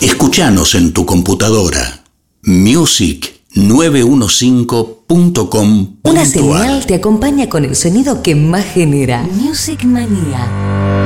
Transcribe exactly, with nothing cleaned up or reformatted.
Escuchanos en tu computadora. music nueve quince punto com. Una señal te acompaña con el sonido que más genera. Music Manía.